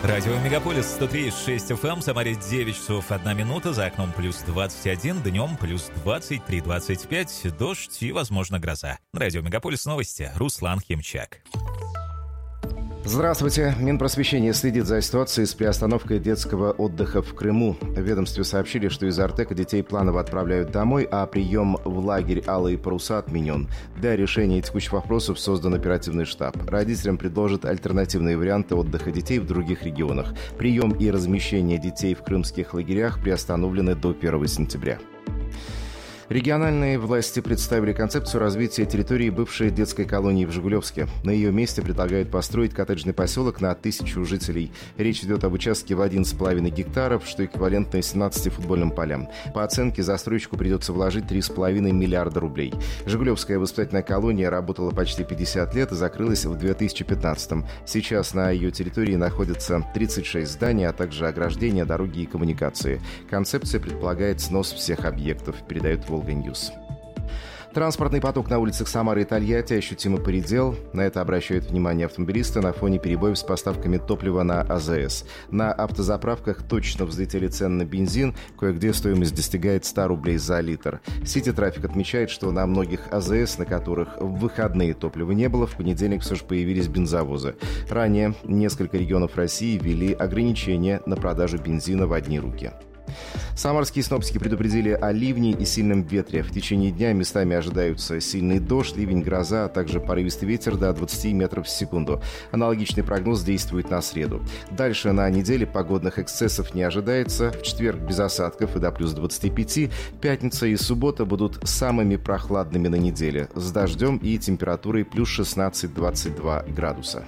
Радио Мегаполис 103,6 FM, Самаре 9 часов 1 минута, за окном плюс 21, днем плюс 23-25, дождь и, возможно, гроза. Радио Мегаполис новости, Руслан Химчак. Здравствуйте. Минпросвещение следит за ситуацией с приостановкой детского отдыха в Крыму. В ведомстве сообщили, что из Артека детей планово отправляют домой, а прием в лагерь «Алые паруса» отменен. Для решения текущих вопросов создан оперативный штаб. Родителям предложат альтернативные варианты отдыха детей в других регионах. Прием и размещение детей в крымских лагерях приостановлены до 1 сентября. Региональные власти представили концепцию развития территории бывшей детской колонии в Жигулевске. На ее месте предлагают построить коттеджный поселок на 1000 жителей. Речь идет об участке в 1,5 гектаров, что эквивалентно 17 футбольным полям. По оценке, застройщику придется вложить 3,5 миллиарда рублей. Жигулевская воспитательная колония работала почти 50 лет и закрылась в 2015-м. Сейчас на ее территории находятся 36 зданий, а также ограждения, дороги и коммуникации. Концепция предполагает снос всех объектов, передает Волга-Ньюс. Транспортный поток на улицах Самары и Тольятти ощутимо поредел. На это обращают внимание автомобилисты на фоне перебоев с поставками топлива на АЗС. На автозаправках точно взлетели цены на бензин. Кое-где стоимость достигает 100 рублей за литр. Сити-трафик отмечает, что на многих АЗС, на которых в выходные топлива не было, в понедельник все же появились бензовозы. Ранее несколько регионов России ввели ограничения на продажу бензина в одни руки. Самарские синоптики предупредили о ливне и сильном ветре. В течение дня местами ожидаются сильный дождь, ливень, гроза, а также порывистый ветер до 20 метров в секунду. Аналогичный прогноз действует на среду. Дальше на неделе погодных эксцессов не ожидается. В четверг без осадков и до плюс 25. Пятница и суббота будут самыми прохладными на неделе, с дождем и температурой плюс 16-22 градуса.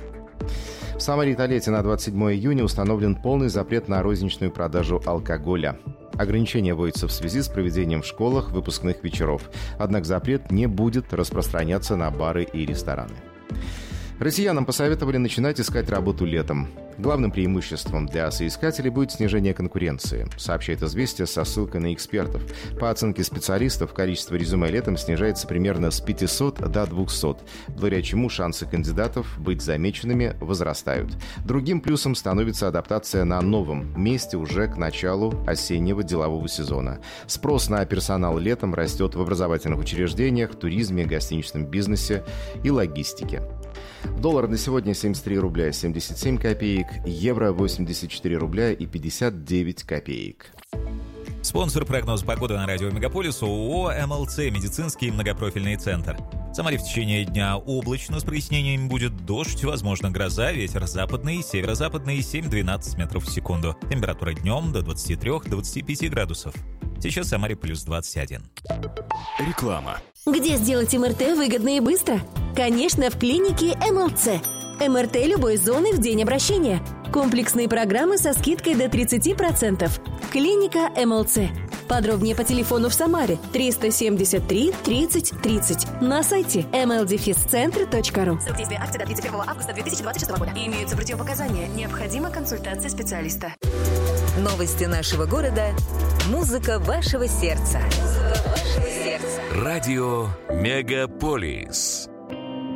В Самаре и Тольятти на 27 июня установлен полный запрет на розничную продажу алкоголя. Ограничения вводятся в связи с проведением в школах выпускных вечеров. Однако запрет не будет распространяться на бары и рестораны. Россиянам посоветовали начинать искать работу летом. Главным преимуществом для соискателей будет снижение конкуренции, сообщает «Известия» со ссылкой на экспертов. По оценке специалистов, количество резюме летом снижается примерно с 500 до 200, благодаря чему шансы кандидатов быть замеченными возрастают. Другим плюсом становится адаптация на новом месте уже к началу осеннего делового сезона. Спрос на персонал летом растет в образовательных учреждениях, туризме, гостиничном бизнесе и логистике. Доллар на сегодня 73 рубля 77 копеек, евро 84 рубля и 59 копеек. Спонсор прогноза погоды на радио Мегаполис ООО «МЛЦ» медицинский многопрофильный центр. В Самаре в течение дня облачно, с прояснениями будет дождь, возможно гроза, ветер западный, северо-западный 7-12 метров в секунду. Температура днем до 23-25 градусов. Сейчас в Самаре плюс 21. Реклама. Где сделать МРТ выгодно и быстро? Конечно, в клинике МЛЦ. МРТ любой зоны в день обращения. Комплексные программы со скидкой до 30%. Клиника МЛЦ. Подробнее по телефону в Самаре 373 30 30. На сайте mldefiscentr.ru. Срок действия акции до 31 августа 2026 года. Имеются противопоказания. Необходима консультация специалиста. Новости нашего города. Музыка вашего сердца. Радио Мегаполис.